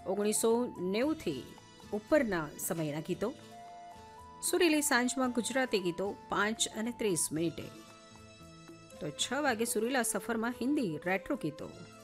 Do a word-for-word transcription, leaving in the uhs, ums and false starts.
ઓગણીસો નેવુંથી ઉપરના સમયના ગીતો. સુરીલી સાંજમાં ગુજરાતી ગીતો પાંચ અને ત્રીસ મિનિટે. તો છ વાગે સુરીલા સફરમાં હિન્દી રેટ્રો ગીતો.